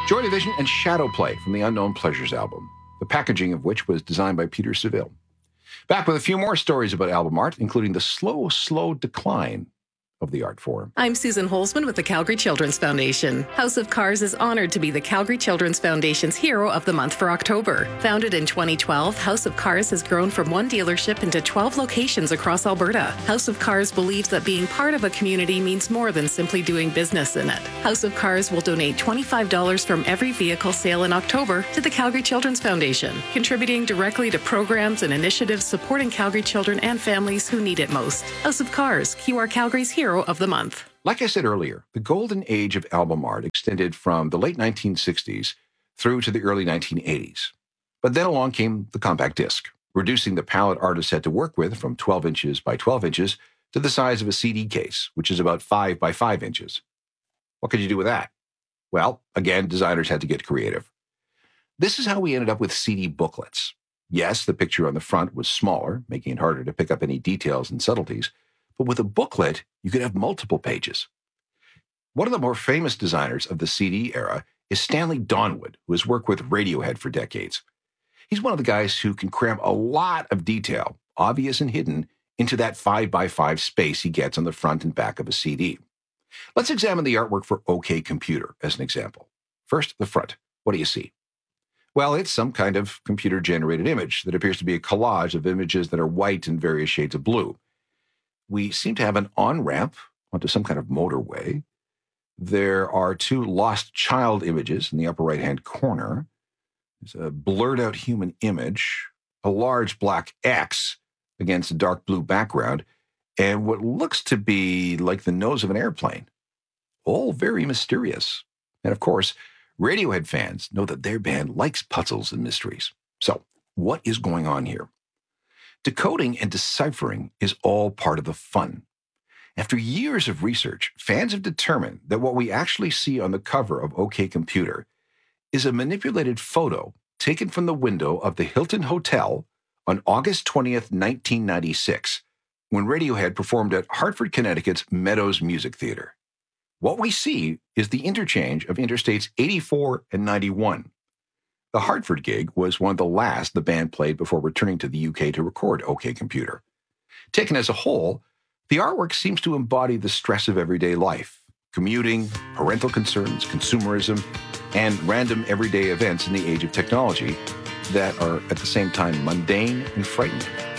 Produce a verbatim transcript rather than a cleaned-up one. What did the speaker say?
Joy Division and Shadow Play from the Unknown Pleasures album, the packaging of which was designed by Peter Seville. Back with a few more stories about album art, including the slow, slow decline of the art form. I'm Susan Holzman with the Calgary Children's Foundation. House of Cars is honored to be the Calgary Children's Foundation's Hero of the Month for October. Founded in twenty twelve, House of Cars has grown from one dealership into twelve locations across Alberta. House of Cars believes that being part of a community means more than simply doing business in it. House of Cars will donate twenty-five dollars from every vehicle sale in October to the Calgary Children's Foundation, contributing directly to programs and initiatives supporting Calgary children and families who need it most. House of Cars, Q R Calgary's Hero of the Month. Like I said earlier, the golden age of album art extended from the late nineteen sixties through to the early nineteen eighties. But then along came the compact disc, reducing the palette artists had to work with from twelve inches by twelve inches to the size of a C D case, which is about five by five inches. What could you do with that? Well, again, designers had to get creative. This is how we ended up with C D booklets. Yes, the picture on the front was smaller, making it harder to pick up any details and subtleties, but with a booklet, you could have multiple pages. One of the more famous designers of the C D era is Stanley Donwood, who has worked with Radiohead for decades. He's one of the guys who can cram a lot of detail, obvious and hidden, into that five by five space he gets on the front and back of a C D. Let's examine the artwork for OK Computer as an example. First, the front. What do you see? Well, it's some kind of computer-generated image that appears to be a collage of images that are white and various shades of blue. We seem to have an on-ramp onto some kind of motorway. There are two lost child images in the upper right-hand corner. There's a blurred-out human image, a large black X against a dark blue background, and what looks to be like the nose of an airplane. All very mysterious. And of course, Radiohead fans know that their band likes puzzles and mysteries. So, what is going on here? Decoding and deciphering is all part of the fun. After years of research, fans have determined that what we actually see on the cover of OK Computer is a manipulated photo taken from the window of the Hilton Hotel on August twentieth, nineteen ninety-six, when Radiohead performed at Hartford, Connecticut's Meadows Music Theater. What we see is the interchange of Interstates eighty-four and ninety-one. The Hartford gig was one of the last the band played before returning to the U K to record OK Computer. Taken as a whole, the artwork seems to embody the stress of everyday life, commuting, parental concerns, consumerism, and random everyday events in the age of technology that are at the same time mundane and frightening.